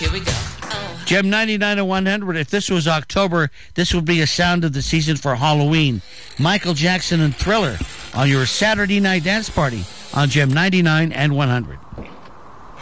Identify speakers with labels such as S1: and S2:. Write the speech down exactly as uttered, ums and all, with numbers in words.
S1: Here we go. Oh.
S2: Gem ninety-nine and one hundred, if this was October, this would be a sound of the season for Halloween. Michael Jackson and Thriller on your Saturday night dance party on Gem ninety-nine and one hundred.